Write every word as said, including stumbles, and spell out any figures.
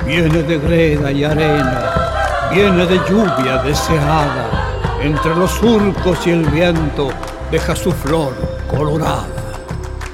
Viene de greda y arena, viene de lluvia deseada, entre los surcos y el viento deja su flor colorada.